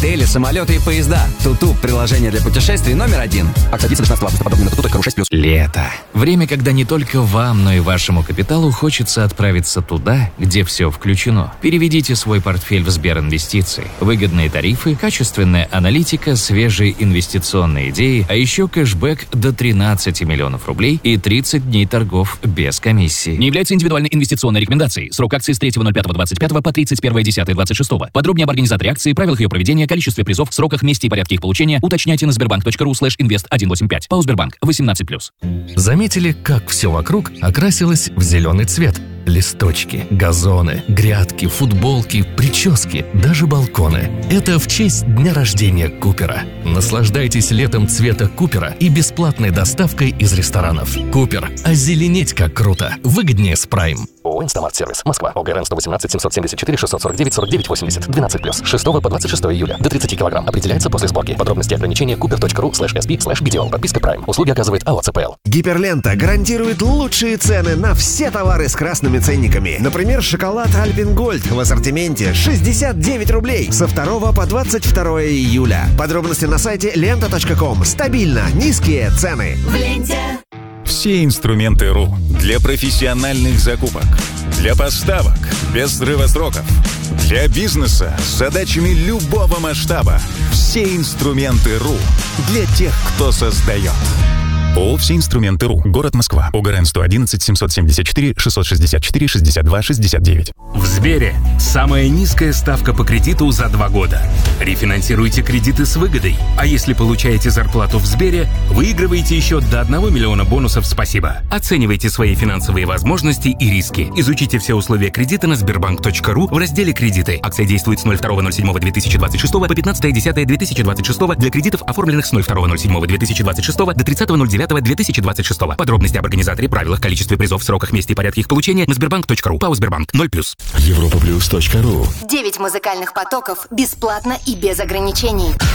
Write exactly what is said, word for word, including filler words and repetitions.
отели, самолеты и поезда. Туту – приложение для путешествий номер один. Акция длится до шестнадцатого августа. Подробнее на туту точка ру шесть плюс. Лето. Время, когда не только вам, но и вашему капиталу хочется отправиться туда, где все включено. Переведите свой портфель в Сберинвестиции. Выгодные тарифы, качественная аналитика, свежие инвестиционные идеи, а еще кэшбэк до тринадцати миллионов рублей и тридцать дней торгов без комиссии. Не является индивидуальной инвестиционной рекомендацией. Срок акции с третьего ноль пятого двадцать пятого по тридцать первое десятое двадцать шестого. Подробнее об организаторе акции, правилах ее проведения, количестве призов, сроках, месте и порядке их получения уточняйте на сбербанк точка ру слэш инвест сто восемьдесят пять. ПАО Сбербанк. восемнадцать плюс. Заметили, как все вокруг окрасилось в зеленый цвет? Листочки, газоны, грядки, футболки, прически, даже балконы. Это в честь дня рождения Купера. Наслаждайтесь летом цвета Купера и бесплатной доставкой из ресторанов. Купер. Озеленеть как круто. Выгоднее с Прайм. ООО «Инстамарт-сервис». Москва. ОГРН сто восемнадцать семьсот семьдесят четыре шестьсот сорок девять сорок девять восемьдесят. двенадцать плюс. шестого по двадцать шестое июля. До тридцати килограмм. Определяется после сборки. Подробности и ограничения купер точка ру слэш эс пи слэш би ди эл. Подписка Прайм. Услуги оказывает АО ЦПЛ. Гиперлента гарантирует лучшие цены на все товары с красными ценниками. Например, шоколад Альпен Гольд в ассортименте шестьдесят девять рублей со второго по двадцать второе июля. Подробности на сайте лента точка ком. Стабильно низкие цены. В ленте. Все инструменты РУ для профессиональных закупок, для поставок без срыва сроков, для бизнеса с задачами любого масштаба. Все инструменты РУ для тех, кто создает. ООО «Все инструменты РУ». Город Москва. ОГРН сто одиннадцать семьсот семьдесят четыре шестьсот шестьдесят четыре шестьдесят два шестьдесят девять. В Сбере самая низкая ставка по кредиту за два года. Рефинансируйте кредиты с выгодой. А если получаете зарплату в Сбере, выигрываете еще до одного миллиона бонусов «Спасибо». Оценивайте свои финансовые возможности и риски. Изучите все условия кредита на сбербанк точка ру в разделе «Кредиты». Акция действует с ноль второго ноль седьмого две тысячи двадцать шестого по пятнадцатое десятое две тысячи двадцать шестого для кредитов, оформленных с ноль второго ноль седьмого две тысячи двадцать шестого до тридцатого ноль девятого две тысячи двадцать шестого. Подробности об организаторе, правилах, количестве призов, сроках, месте и порядке их получения на сбербанк точка ру. ПАО Сбербанк. ноль плюс. Европа плюс точка ру. Девять музыкальных потоков бесплатно и без ограничений.